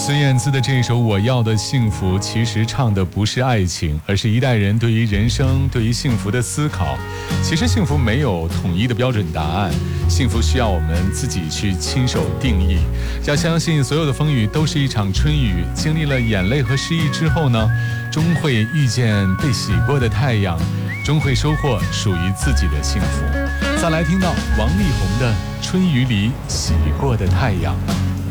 孙燕姿的这一首《我要的幸福》，其实唱的不是爱情，而是一代人对于人生、对于幸福的思考。其实幸福没有统一的标准答案，幸福需要我们自己去亲手定义。要相信所有的风雨都是一场春雨，经历了眼泪和失意之后呢，终会遇见被洗过的太阳，终会收获属于自己的幸福。再来听到王力宏的《春雨里洗过的太阳》。